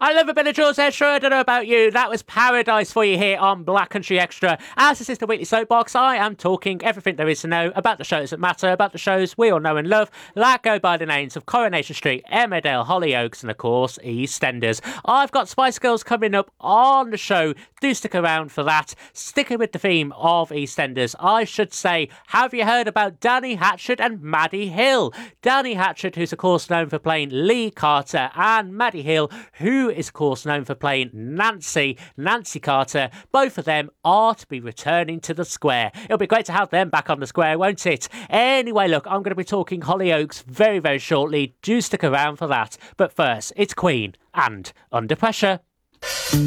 I love a bit of Jules Extra. I don't know about you. That was paradise for you here on Black Country Extra. As this is the Weekly Soapbox, I am talking everything there is to know about the shows that matter, about the shows we all know and love, that go by the names of Coronation Street, Emmerdale, Hollyoaks, and of course, EastEnders. I've got Spice Girls coming up on the show. Do stick around for that. Sticking with the theme of EastEnders, I should say, have you heard about Danny Hatchett and Maddie Hill? Danny Hatchett, who's of course known for playing Lee Carter, and Maddie Hill, who is of course known for playing Nancy Carter. Both of them are to be returning to the square. It'll be great to have them back on the square, won't it? Anyway, look, I'm going to be talking Hollyoaks very, very shortly. Do stick around for that. But first, it's Queen and Under Pressure.